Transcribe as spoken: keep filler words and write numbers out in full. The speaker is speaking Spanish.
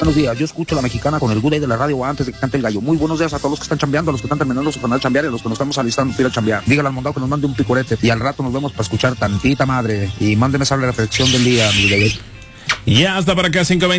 Buenos días, yo escucho La Mexicana con el Good Day de la radio antes de que cante el gallo. Muy buenos días a todos los que están chambeando, a los que están terminando su jornada de chambear y a los que nos estamos alistando para ir a chambear. Dígale al mondado que nos mande un picorete y al rato nos vemos para escuchar tantita madre. Y mándeme esa reflexión del día, mi bebé. Ya hasta para acá, cinco veinte.